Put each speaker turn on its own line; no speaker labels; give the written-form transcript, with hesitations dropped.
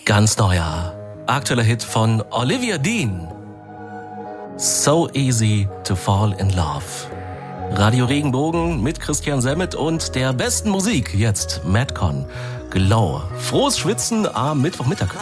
Ganz neuer, aktueller Hit von Olivia Dean. So easy to fall in love. Radio Regenbogen mit Christian Semmet und der besten Musik. Jetzt Madcon, Glow. Frohes Schwitzen am Mittwochmittag.